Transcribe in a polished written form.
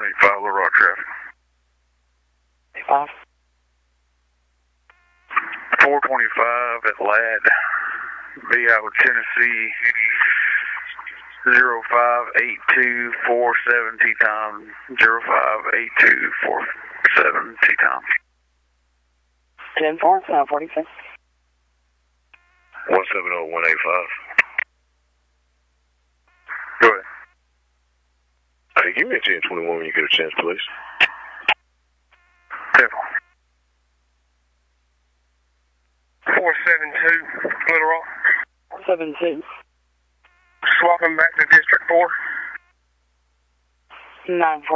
185 Little Rock traffic. 5. 425 at Ladd, B out of Tennessee, 058247 T-time, 058247 T-time. 10-4, 46. 170185. Go ahead. Hey, give me a 1021 when you get a chance, please. 472 Little Rock. 72. Swapping back to District 4. 9-4.